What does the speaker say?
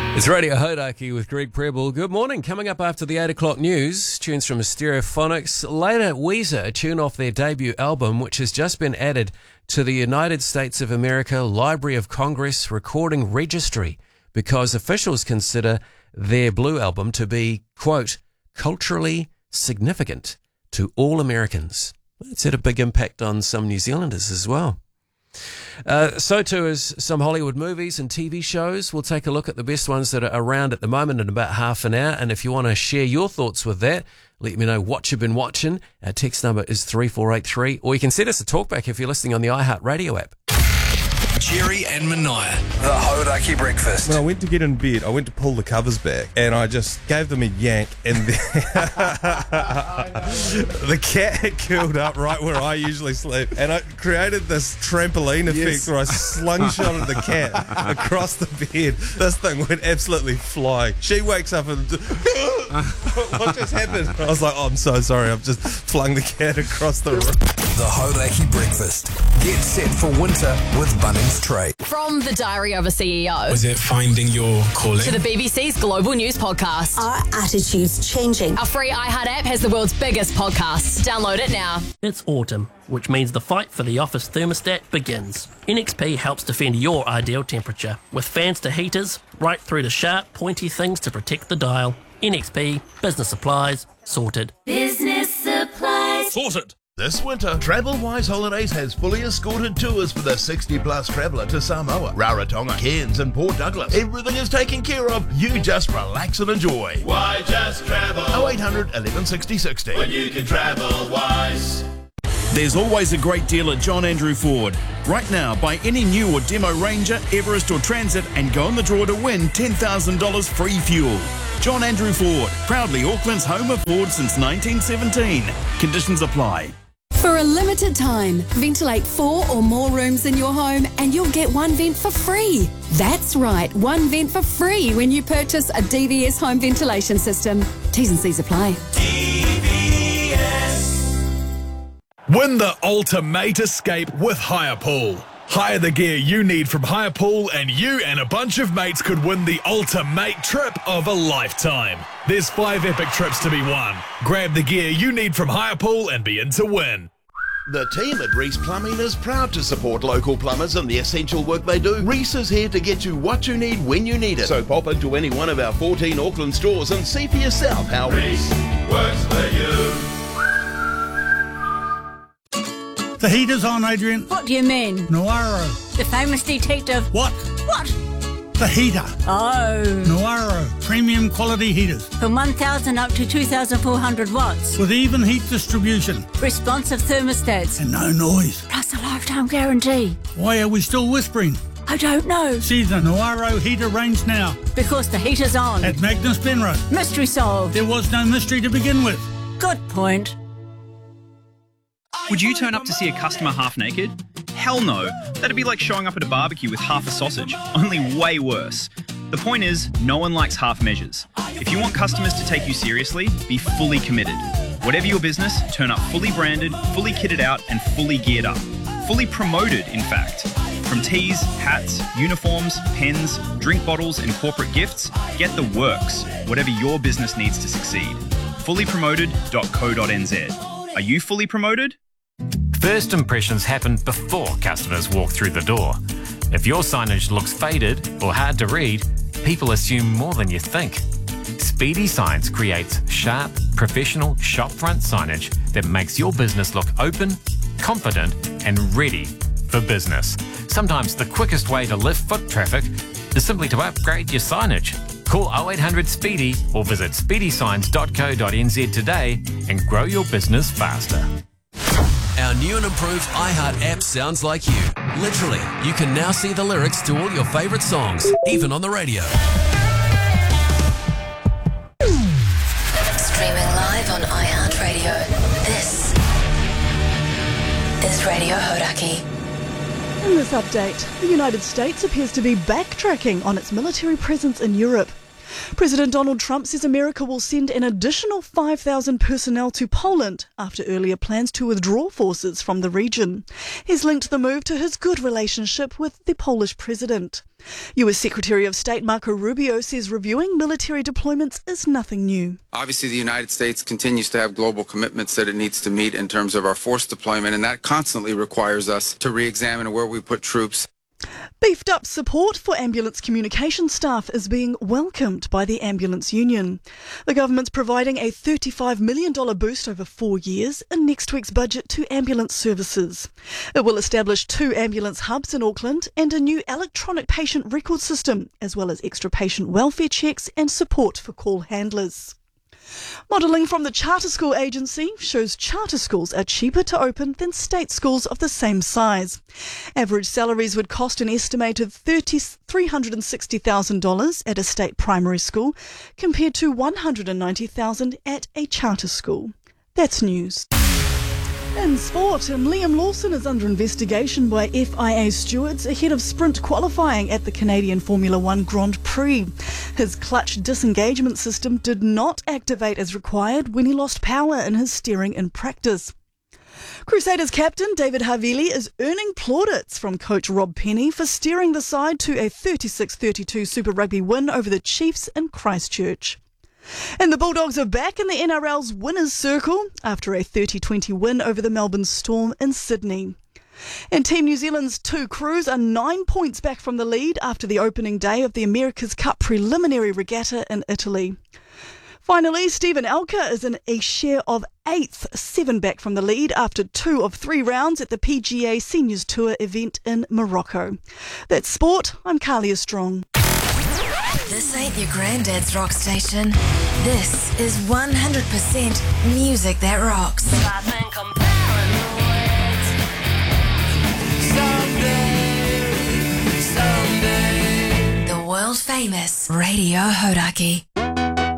It's Radio Hodaki with Greg Preble. Good morning. Coming up after the 8 o'clock news, tunes from Stereophonics. Later, Weezer, a tune off their debut album, which has just been added to the United States of America Library of Congress Recording Registry because officials consider their Blue album to be, quote, culturally significant to all Americans. It's had a big impact on some New Zealanders as well. So too is some Hollywood movies and TV shows. We'll take a look at the best ones that are around at the moment in about half an hour. And if you want to share your thoughts with that, let me know what you've been watching. Our text number is 3483, or you can send us a talkback if you're listening on the iHeartRadio app. Jerry and Mania, the Hodaki Breakfast. When I went to get in bed, I went to pull the covers back, and I just gave them a yank, and the cat had curled up right where I usually sleep, and I created this trampoline effect where I slingshotted the cat across the bed. This thing went absolutely flying. She wakes up and what just happened? I was like, oh, I'm so sorry, I've just flung the cat across the room. The Hodaki Breakfast. Get set for winter with Bunnings Trade. From the Diary of a CEO. Was it finding your calling? To the BBC's Global News Podcast. Our attitude's changing. Our free iHeart app has the world's biggest podcasts. Download it now. It's autumn, which means the fight for the office thermostat begins. NXP helps defend your ideal temperature, with fans to heaters, right through to sharp, pointy things to protect the dial. NXP, business supplies, sorted. Business supplies. Sorted. This winter, TravelWise Holidays has fully escorted tours for the 60-plus traveller to Samoa, Rarotonga, Cairns and Port Douglas. Everything is taken care of. You just relax and enjoy. Why just travel? 0800 11 60 60. When you can travel wise. There's always a great deal at John Andrew Ford. Right now, buy any new or demo Ranger, Everest or Transit and go in the draw to win $10,000 free fuel. John Andrew Ford, proudly Auckland's home of Ford since 1917. Conditions apply. For a limited time, ventilate 4 or more rooms in your home and you'll get one vent for free. That's right, one vent for free when you purchase a DVS home ventilation system. T's and C's apply. DVS. Win the ultimate escape with Hirepool. Hire the gear you need from Hirepool and you and a bunch of mates could win the ultimate trip of a lifetime. There's 5 epic trips to be won. Grab the gear you need from Hirepool and be in to win. The team at Reese Plumbing is proud to support local plumbers and the essential work they do. Reese is here to get you what you need when you need it. So pop into any one of our 14 Auckland stores and see for yourself how Reese works for you. The heater's on, Adrian. What do you mean? Noiro. The famous detective. What? What? The heater. Oh. Noiro. Premium quality heaters. From 1,000 up to 2,400 watts. With even heat distribution. Responsive thermostats. And no noise. Plus a lifetime guarantee. Why are we still whispering? I don't know. See the Noiro heater range now. Because the heater's on. At Magnus Penrose. Mystery solved. There was no mystery to begin with. Good point. Would you turn up to see a customer half naked? Hell no. That'd be like showing up at a barbecue with half a sausage, only way worse. The point is, no one likes half measures. If you want customers to take you seriously, be fully committed. Whatever your business, turn up fully branded, fully kitted out, and fully geared up. Fully promoted, in fact. From tees, hats, uniforms, pens, drink bottles, and corporate gifts, get the works, whatever your business needs to succeed. Fullypromoted.co.nz. Are you fully promoted? First impressions happen before customers walk through the door. If your signage looks faded or hard to read, people assume more than you think. Speedy Signs creates sharp, professional shopfront signage that makes your business look open, confident, and ready for business. Sometimes the quickest way to lift foot traffic is simply to upgrade your signage. Call 0800 SPEEDY or visit speedysigns.co.nz today and grow your business faster. Our new and improved iHeart app sounds like you. Literally, you can now see the lyrics to all your favourite songs, even on the radio. Streaming live on iHeartRadio. This is Radio Hodaki. In this update, the United States appears to be backtracking on its military presence in Europe. President Donald Trump says America will send an additional 5,000 personnel to Poland after earlier plans to withdraw forces from the region. He's linked the move to his good relationship with the Polish president. US Secretary of State Marco Rubio says reviewing military deployments is nothing new. Obviously, the United States continues to have global commitments that it needs to meet in terms of our force deployment, and that constantly requires us to re-examine where we put troops. Beefed up support for ambulance communication staff is being welcomed by the Ambulance Union. The government's providing a $35 million boost over 4 years in next week's budget to ambulance services. It will establish 2 ambulance hubs in Auckland and a new electronic patient record system, as well as extra patient welfare checks and support for call handlers. Modelling from the Charter School Agency shows charter schools are cheaper to open than state schools of the same size. Average salaries would cost an estimated $360,000 at a state primary school compared to $190,000 at a charter school. That's news. In sport, and Liam Lawson is under investigation by FIA stewards ahead of sprint qualifying at the Canadian Formula One Grand Prix. His clutch disengagement system did not activate as required when he lost power in his steering in practice. Crusaders captain David Havili is earning plaudits from coach Rob Penny for steering the side to a 36-32 Super Rugby win over the Chiefs in Christchurch. And the Bulldogs are back in the NRL's winners' circle after a 30-20 win over the Melbourne Storm in Sydney. And Team New Zealand's 2 crews are 9 points back from the lead after the opening day of the America's Cup preliminary regatta in Italy. Finally, Stephen Alker is in a share of 8th, 7 back from the lead after 2 of 3 rounds at the PGA Seniors Tour event in Morocco. That's sport. I'm Carlia Strong. This ain't your granddad's rock station. This is 100% music that rocks. Someday. The world famous Radio Hodaki.